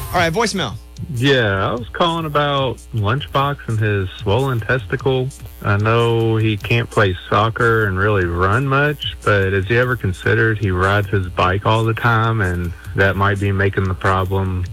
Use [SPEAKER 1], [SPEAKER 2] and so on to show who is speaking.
[SPEAKER 1] All right, voicemail.
[SPEAKER 2] Yeah, I was calling about Lunchbox and his swollen testicle. I know he can't play soccer and really run much, but has he ever considered he rides his bike all the time and that might be making the problem